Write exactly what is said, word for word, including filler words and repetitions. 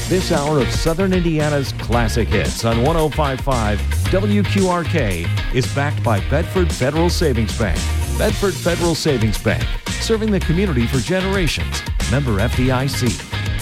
This hour of Southern Indiana's classic hits on one oh five point five W Q R K is backed by Bedford Federal Savings Bank. Bedford Federal Savings Bank, serving the community for generations. Member F D I C.